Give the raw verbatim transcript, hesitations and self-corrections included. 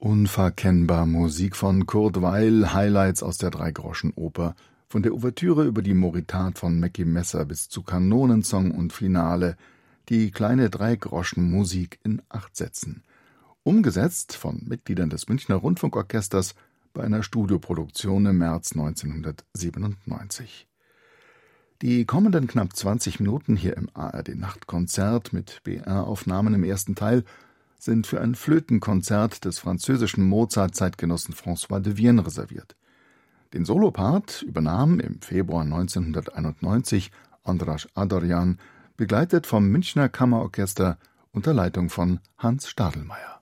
Unverkennbar Musik von Kurt Weill, Highlights aus der Dreigroschenoper, von der Ouvertüre über die Moritat von Mackie Messer bis zu Kanonensong und Finale, die kleine Dreigroschenmusik in acht Sätzen. Umgesetzt von Mitgliedern des Münchner Rundfunkorchesters bei einer Studioproduktion im März neunzehnhundertsiebenundneunzig. Die kommenden knapp zwanzig Minuten hier im A R D-Nachtkonzert mit B R-Aufnahmen im ersten Teil sind für ein Flötenkonzert des französischen Mozart-Zeitgenossen François de Vienne reserviert. Den Solopart übernahm im Februar neunzehnhunderteinundneunzig Andras Adorjan, begleitet vom Münchner Kammerorchester unter Leitung von Hans Stadelmeier.